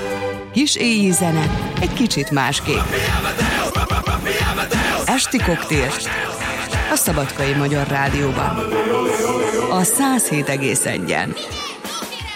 Kis éjjel zene, egy kicsit másképp. Esti koktél a Szabadkai Magyar Rádióban. A 107,1-en.